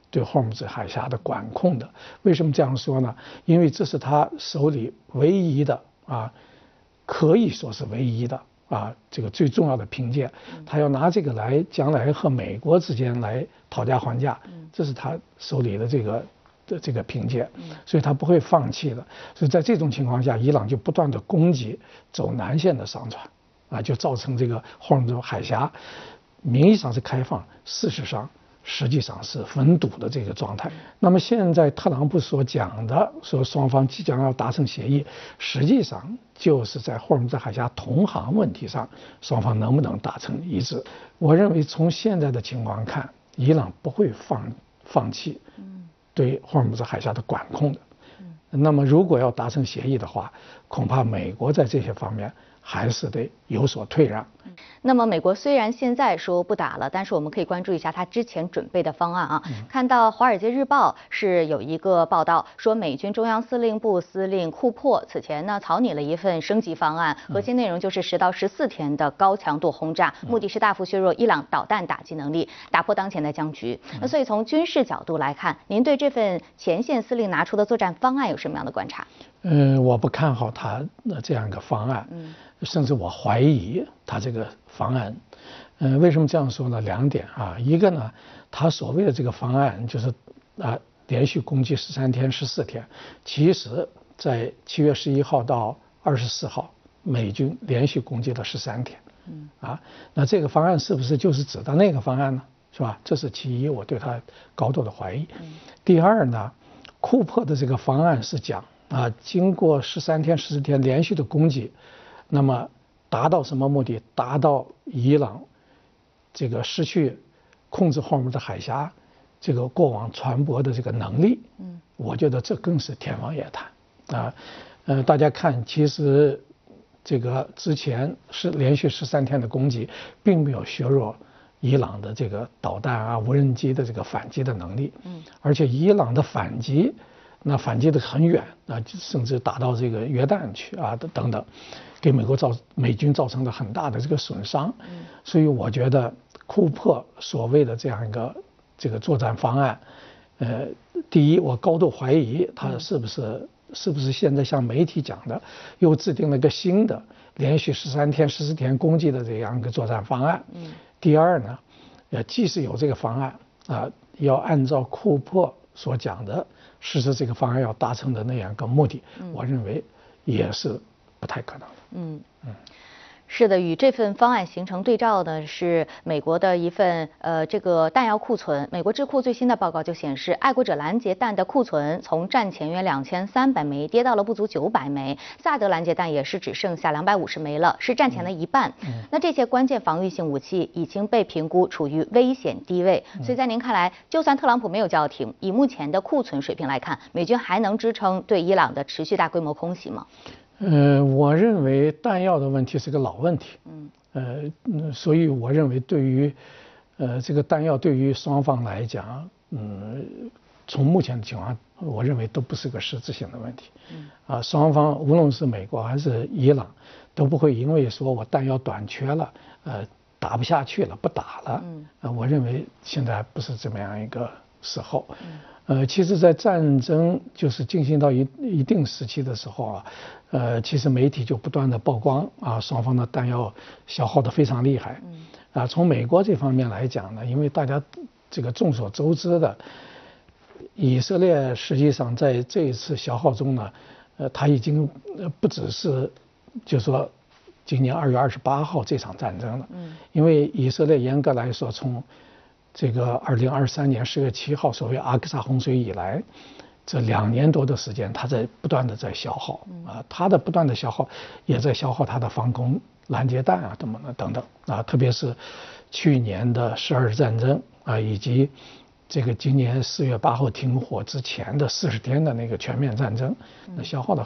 对霍尔木兹海峡的管控的。为什么这样说呢？因为这是他手里唯一的可以说是唯一的这个最重要的凭借。他要拿这个来将来和美国之间来讨价还价，这是他手里的这个凭借，所以他不会放弃的。所以在这种情况下，伊朗就不断的攻击走南线的商船就造成这个霍尔木兹海峡名义上是开放，事实上实际上是封堵的这个状态。那么现在特朗普所讲的说双方即将要达成协议，实际上就是在霍尔木兹海峡通航问题上，双方能不能达成一致？我认为从现在的情况看，伊朗不会放弃对霍尔木兹海峡的管控的。那么如果要达成协议的话，恐怕美国在这些方面还是得有所退让。 那么美国虽然现在说不打了，但是我们可以关注一下他之前准备的方案看到《华尔街日报》是有一个报道说，美军中央司令部司令库珀此前呢草拟了一份升级方案，核心内容就是10到14天的高强度轰炸，目的是大幅削弱伊朗导弹打击能力，打破当前的僵局。那所以从军事角度来看，您对这份前线司令拿出的作战方案有什么样的观察？ 我不看好他的这样一个方案，甚至我怀疑他这个方案。为什么这样说呢？2点一个呢，他所谓的这个方案就是连续攻击13天、14天，其实在7月11号到24号，美军连续攻击了13天，那这个方案是不是就是指的那个方案呢？是吧？这是其一，我对他高度的怀疑。第二呢，库珀的这个方案是讲经过13天、14天连续的攻击，那么达到什么目的？达到伊朗这个失去控制霍尔木兹海峡这个过往船舶的这个能力。我觉得这更是天方夜谭大家看，其实这个之前是连续13天的攻击，并没有削弱伊朗的这个导弹无人机的这个反击的能力。而且伊朗的反击，那反击得很远甚至打到这个约旦去等等，给美军造成了很大的这个损伤。所以我觉得库珀所谓的这样一个这个作战方案，第一，我高度怀疑他是不是现在像媒体讲的，又制定了一个新的连续13天、14天攻击的这样一个作战方案。第二呢，即使有这个方案要按照库珀所讲的实施这个方案要达成的那样一个目的，我认为也是不太可能的。 是的，与这份方案形成对照的是美国的一份这个弹药库存。美国智库最新的报告就显示，爱国者拦截弹的库存从战前约2300枚跌到了不足900枚，萨德拦截弹也是只剩下250枚了，是战前的一半。那这些关键防御性武器已经被评估处于危险低位，所以在您看来，就算特朗普没有叫停，以目前的库存水平来看，美军还能支撑对伊朗的持续大规模空袭吗？ 我认为弹药的问题是个老问题。所以我认为对于这个弹药对于双方来讲，从目前的情况，我认为都不是个实质性的问题。双方无论是美国还是伊朗，都不会因为说我弹药短缺了，打不下去了，不打了。我认为现在不是这么样一个时候。其实，在战争就是进行到一定时期的时候其实媒体就不断的曝光双方的弹药消耗得非常厉害。从美国这方面来讲呢，因为大家这个众所周知的，以色列实际上在这一次消耗中呢，它已经不只是就是说今年2月28号这场战争了。因为以色列严格来说，从这个2023年10月7号所谓阿克萨洪水以来，这2年多的时间，它在不断的在消耗它的不断的消耗也在消耗它的防空拦截弹等等特别是去年的12日战争以及这个今年4月8号停火之前的40天的那个全面战争，那消耗的